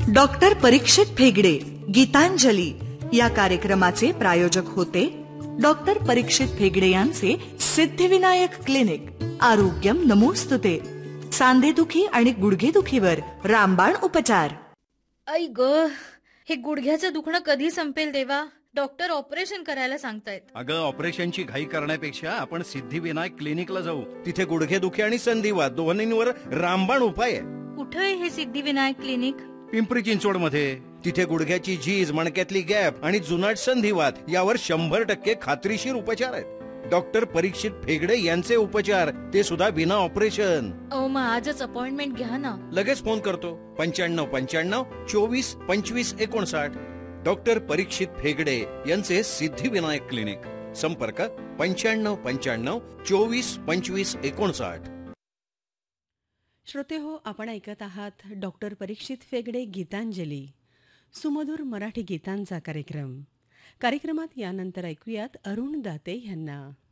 Doctor परीक्षित फेगडे गीतांजली या कार्यक्रमाचे प्रायोजक होते डॉक्टर परीक्षित फेगडे यांचे सिद्धिविनायक क्लिनिक. आरोग्यम नमोस्तुते. सांधेदुखी आणि गुडघेदुखीवर रामबाण उपचार. आई ग, हे गुडघ्याचं दुखणं कधी संपेल देवा? डॉक्टर ऑपरेशन करायला सांगतायत. अगं, ऑपरेशनची घाई करण्यापेक्षा आपण सिद्धिविनायक क्लिनिकला जाऊ. तिथे गुडघेदुखी आणि संधिवात दोन्हींवर रामबाण उपाय आहे. कुठे आहे हे सिद्धिविनायक क्लिनिक? पिंपरी चिंचवड मध्ये. तिथे गुडघ्याची झीज, मणक्यातली गॅप आणि जुनाट संधिवात यावर 100% खात्रीशीर उपचार आहेत. डॉक्टर परीक्षित फेगडे यांचे उपचार, ते सुद्धा विना ऑपरेशन. मग आजच अपॉइंटमेंट घ्या ना. लगेच फोन करतो. 9595 24 25 59. डॉक्टर परीक्षित फेगडे यांचे सिद्धिविनायक क्लिनिक. संपर्क 9595 24 25 59. श्रोते हो, आपण ऐकत आहात डॉक्टर परीक्षित फेगडे गीतांजली, सुमधुर मराठी गीतांचा कार्यक्रमात यानंतर ऐकूयात अरुण दाते यांना.